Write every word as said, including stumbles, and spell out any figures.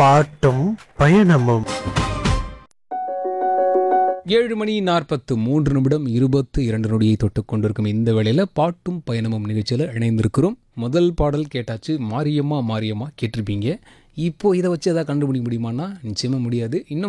பாட்டும் பயணமும். ஏழு மணி நாற்பத்து மூன்று நிமிடம் இருபத்து இரண்டு நொடியை தொட்டு கொண்டிருக்கும் இந்த வேளையில் பாட்டும் பயணமும் நிகழ்ச்சியில் இணைந்திருக்கிறோம். முதல் பாடல் கேட்டாச்சு, மாரியம்மா மாரியம்மா கேட்டிருப்பீங்க. இப்போது இதை வச்சு எதாவது கண்டுபிடிக்க முடியுமான்னா நிச்சயமாக முடியாது. இன்னும்